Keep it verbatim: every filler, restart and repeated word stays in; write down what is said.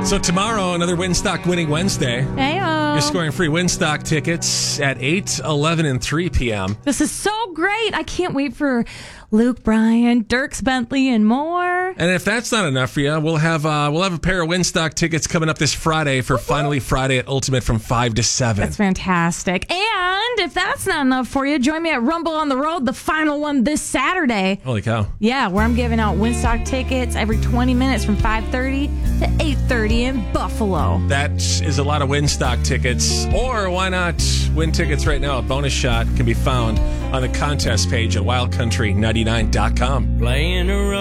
So tomorrow, another Winstock Winning Wednesday. Hey-o. You're scoring free Winstock tickets at eight, eleven, and three p.m. This is so great. I can't wait for Luke Bryan, Dierks Bentley, and more. And if that's not enough for you, we'll have uh, we'll have a pair of Winstock tickets coming up this Friday for Finally Friday at Ultimate from five to seven. That's fantastic. And if that's not enough for you, join me at Rumble on the Road, the final one this Saturday. Holy cow. Yeah, where I'm giving out Winstock tickets every twenty minutes from five thirty to eight thirty in Buffalo. That is a lot of Winstock tickets. Or why not win tickets right now? A bonus shot can be found on the contest page at wild country ninety-nine dot com. Playing around.